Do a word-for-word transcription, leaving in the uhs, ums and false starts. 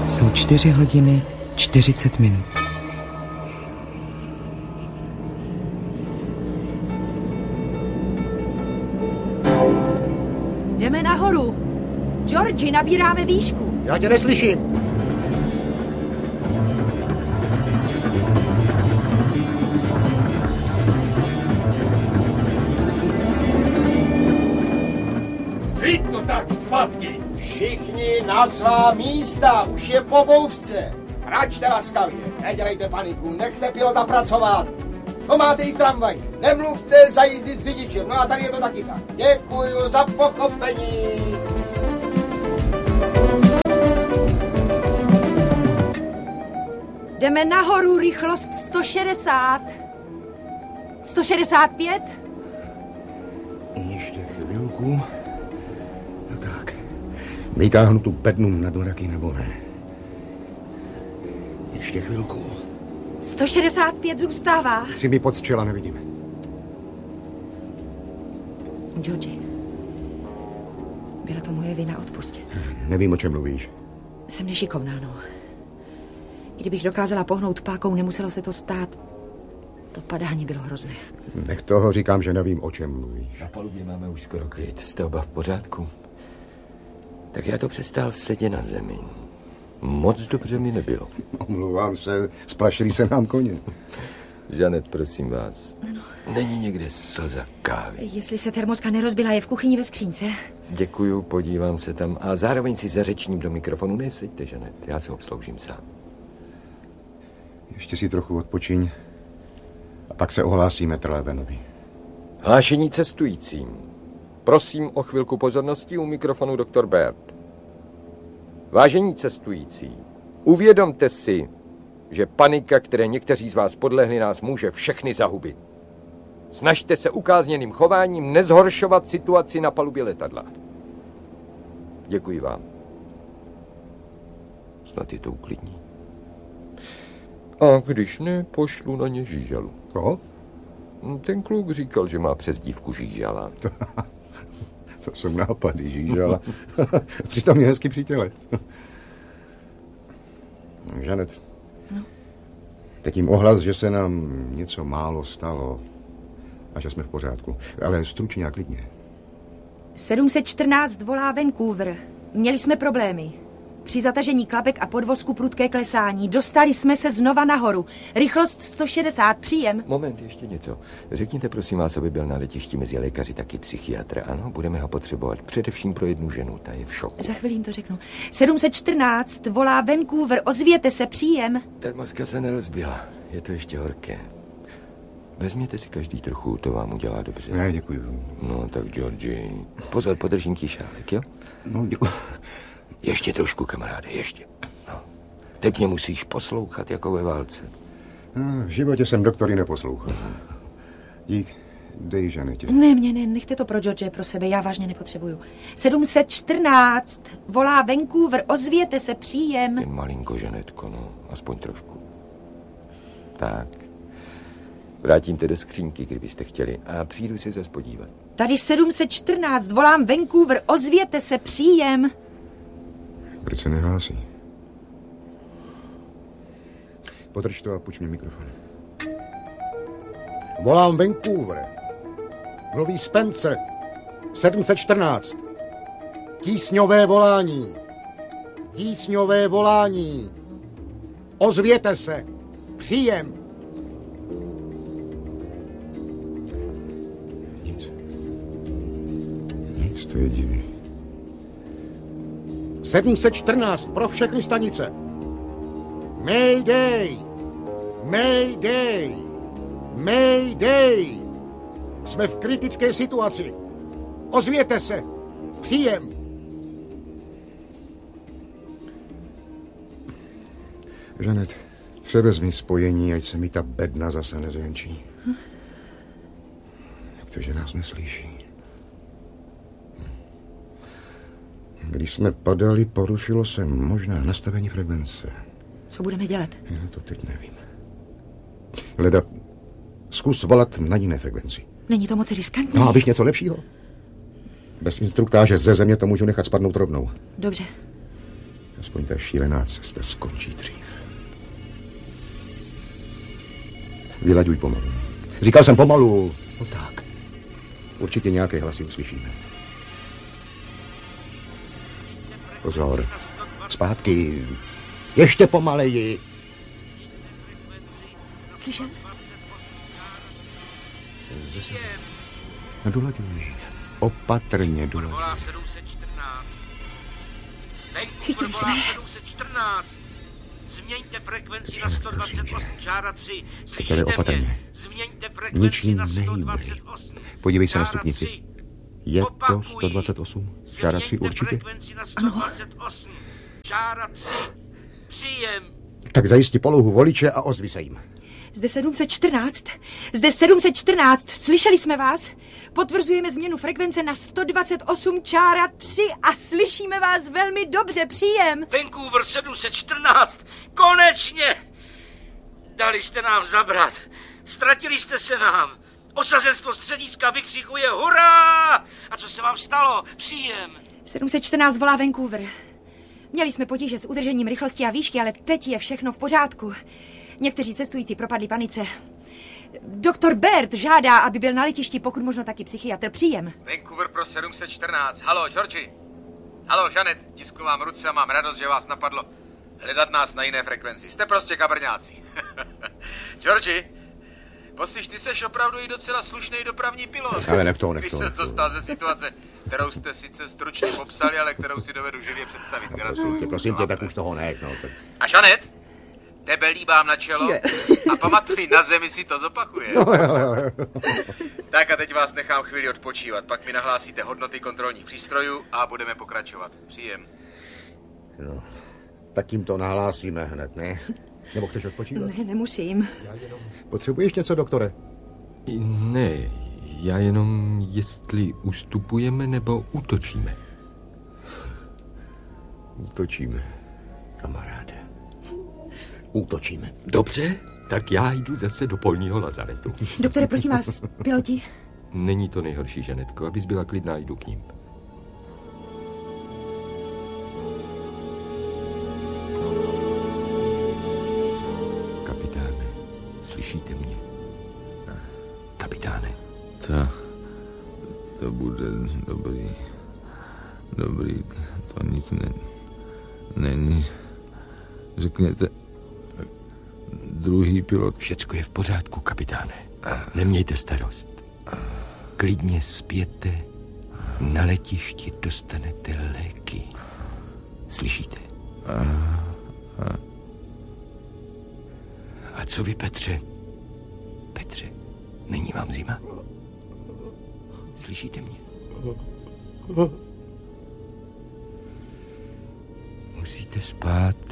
Jsou čtyři hodiny čtyřicet minut. Jdeme nahoru. Georgi, nabíráme výšku. Já tě neslyším. Klidno tak, zpátky. Všichni na svá místa, už je po bouřce. Račte laskavě, nedělejte paniku, nechte pilota pracovat. No máte i v tramvaji, nemluvte za jízdy s řidičem, no a tady je to taky tak. Děkuju za pochopení. Jdeme nahoru, rychlost sto šedesát. sto šedesát pět. Ještě chvilku. No tak, vytáhnu tu bednu nad mraky nebo ne? Ještě chvilku. sto šedesát pět zůstává. Tři mi pod z čela nevidíme. Georgi, byla to moje vina, odpusť. Nevím, o čem mluvíš. Jsem nešikovná, no. Kdybych dokázala pohnout pákou, nemuselo se to stát. To padání bylo hrozné. Nech toho, říkám, že nevím, o čem mluvíš. Na palubě máme už skoro klid. Jste oba v pořádku? Tak já to přestál sedět na zemi. Moc dobře mi nebylo. Omlouvám se, splašili se nám koně. Žanet, prosím vás. Ano. Není někde slza kávy? Jestli se termoska nerozbila, je v kuchyni ve skřínce. Děkuju, podívám se tam a zároveň si zařečním do mikrofonu. Neseďte, Žanet, já se obsloužím sám. Ještě si trochu odpočiň a pak se ohlásíme Trlevenovi. Hlášení cestujícím. Prosím o chvilku pozornosti u mikrofonu doktor Baird. Vážení cestující, uvědomte si, že panika, které někteří z vás podlehli, nás může všechny zahubit. Snažte se ukázněným chováním nezhoršovat situaci na palubě letadla. Děkuji vám. Snad je to uklidní. A když ne, pošlu na ně žížalu. Koho? Ten kluk říkal, že má přezdívku žížala. To, to jsou nápady, žížala. Přitom je hezky při těle. Žanet, no. Teď jim ohlas, že se nám něco málo stalo a že jsme v pořádku. Ale stručně a klidně. sedm set čtrnáct volá Vancouver. Měli jsme problémy. Při zatažení klapek a podvozku prudké klesání. Dostali jsme se znova nahoru. Rychlost sto šedesát, příjem. Moment, ještě něco. Řekněte prosím vás, aby byl na letišti mezi lékaři taky psychiatr. Ano, budeme ho potřebovat. Především pro jednu ženu, ta je v šoku. Za chvíli jim to řeknu. sedm set čtrnáct volá Vancouver. Ozvěte se, příjem. Termoska se nerozbila. Je to ještě horké. Vezměte si každý trochu, to vám udělá dobře. Ne, děkuji. No tak, Georgi. Pozor, podržím ti šálek, jo? No, děkuji. Ještě trošku, kamaráde, ještě. No. Teď mě musíš poslouchat jako ve válce. No, v životě jsem doktory neposlouchal. Dík, dej Žanetě. Ne, mě ne, nechte to pro George, pro sebe, já vážně nepotřebuju. sedm set čtrnáct volá Vancouver, ozvěte se, příjem. Jen malinko, Žanetko, no, aspoň trošku. Tak. Vrátím te do skřínky, kdybyste chtěli, a přijdu si zase podívat. Tady sedm set čtrnáct volám Vancouver, ozvěte se, příjem. Proč se nehlásí? Podrž to a puč mi mikrofon. Volám Vancouver. Mluví Spencer. sedm set čtrnáct. Tísňové volání. Tísňové volání. Ozvěte se. Příjem. Nic. Nic, to je divný. sedm set čtrnáct pro všechny stanice. Mayday! Mayday! Mayday! Jsme v kritické situaci. Ozvěte se! Příjem! Žanet, převezmi spojení, ať se mi ta bedna zase nezvenčí. Hm? Jak to, že nás neslyší? Když jsme padali, porušilo se možná nastavení frekvence. Co budeme dělat? Já to teď nevím. Leda, zkus volat na jiné frekvenci. Není to moc riskantní? No a víš něco lepšího? Bez instruktáže ze země to můžu nechat spadnout rovnou. Dobře. Aspoň ta šílená cesta skončí dřív. Vylaďuj pomalu. Říkal jsem pomalu. No tak. Určitě nějaké hlasy uslyšíme. Pozor. Zpátky. Ještě pomaleji. Slyšel jsi? Dolaďuj. Opatrně dolaďuj. Chytili jsme. Změňte frekvenci na sto dvacet osm, čára tři. Teď opatrně. Změňte Ničím frekvenci na sto nehýbej. dvacet osm. Podívej se na stupnici. Je to sto dvacet osm? Čára tři určitě? Frekvenci na sto dvacet osm, čára tři. Příjem. Tak zajistí polohu voliče a ozvi se jim. Zde sedm set čtrnáct. Zde sedm set čtrnáct. Slyšeli jsme vás? Potvrzujeme změnu frekvence na sto dvacet osm čára tři a slyšíme vás velmi dobře. Příjem. Vancouver sedm set čtrnáct. Konečně! Dali jste nám zabrat. Ztratili jste se nám. Osazenstvo střediska vykřikuje hurá! A co se vám stalo? Příjem. sedm set čtrnáct volá Vancouver. Měli jsme potíže s udržením rychlosti a výšky, ale teď je všechno v pořádku. Někteří cestující propadli panice. Doktor Baird žádá, aby byl na letišti, pokud možno taky psychiatr. Příjem. Vancouver pro sedm set čtrnáct. Halo, Georgi. Halo, Janet. Tisknu vám ruce a mám radost, že vás napadlo hledat nás na jiné frekvenci. Jste prostě kabrňáci. Georgi, poslyš, ty seš opravdu i docela slušný dopravní pilot. Ale nech to, nech Když to. ses dostal ze situace, kterou jste sice stručně popsali, ale kterou si dovedu živě představit. Gratuluju. Prosím tě, tak už toho nech, no. Tak... A Janet, tebe líbám na čelo a pamatuj, na zemi si to zopakuje. No, jo, jo, jo. Tak a teď vás nechám chvíli odpočívat, pak mi nahlásíte hodnoty kontrolních přístrojů a budeme pokračovat. Příjem. No, tak jim to nahlásíme hned, ne? Nebo chceš odpočívat? Ne, nemusím. Potřebuješ něco, doktore? Ne, já jenom jestli ustupujeme nebo útočíme. Útočíme, kamaráde. Útočíme. Dobře, tak já jdu zase do polního lazaretu. Doktore, prosím vás, piloti. Není to nejhorší, Žanetko, abys byla klidná, jdu k ním. Kapitáne, slyšíte mě? Kapitáne. To, to bude dobrý. Dobrý, to nic ne, není. Řekněte, druhý pilot. Všecko je v pořádku, kapitáne. Nemějte starost. Klidně spěte. Na letišti dostanete léky. Slyšíte? A co vy, Petře? Petře, není vám zima? Slyšíte mě? Musíte spát.